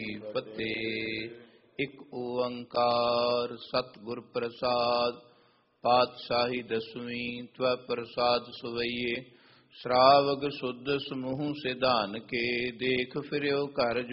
ਕੀ ਫਤਿਹ। ਇੱਕ ਓੰਕਾਰ ਸਤਿਗੁਰ ਪ੍ਰਸਾਦ। ਪਾਤਸ਼ਾਹੀ ਦਸਵੀਂ ਤਵੈ ਪ੍ਰਸਾਦ ਸਵਈਏ। ਸ਼ਰਾਵਗ ਸੁਧ ਸਮੂਹ ਸਿਧਾਨ ਕੇ, ਦੇਖ ਫਿਰਿਓ ਘਰ